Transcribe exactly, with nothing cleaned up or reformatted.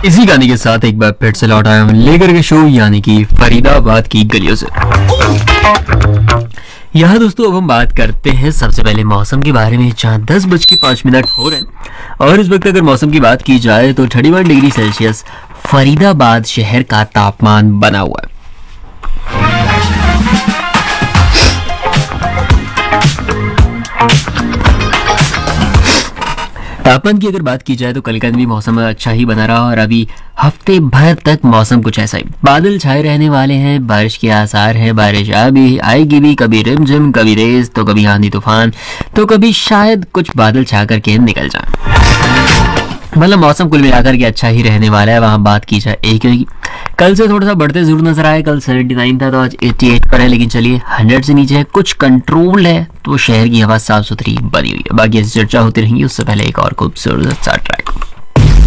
इसी गाने के साथ एक बार फिर से लौट आया हूँ लेकर के शो, यानी कि फरीदाबाद की गलियों से। यहाँ दोस्तों अब हम बात करते हैं सबसे पहले मौसम के बारे में, जहाँ दस बज के पाँच मिनट हो रहे हैं और इस वक्त अगर मौसम की बात की जाए तो इकतीस डिग्री सेल्सियस फरीदाबाद शहर का तापमान बना हुआ है। तापमान की अगर बात की जाए तो कल का दिन भी मौसम अच्छा ही बना रहा और अभी हफ्ते भर तक मौसम कुछ ऐसा ही, बादल छाए रहने वाले हैं, बारिश के आसार है, बारिश आ भी आएगी भी, कभी रिमझिम, कभी तेज, तो कभी आंधी तूफान, तो कभी शायद कुछ बादल छा करके निकल जाए। मतलब मौसम कुल मिलाकर के अच्छा ही रहने वाला है। वहाँ बात की जाए एक की, कल से थोड़ा सा बढ़ते जरूर नजर आए, कल उन्यासी था तो आज अठासी पर है, लेकिन चलिए सौ से नीचे है, कुछ कंट्रोल है तो शहर की हवा साफ सुथरी बनी हुई है। बाकी ऐसी चर्चा होती रहेंगी, उससे पहले एक और खूबसूरत सा ट्रैक।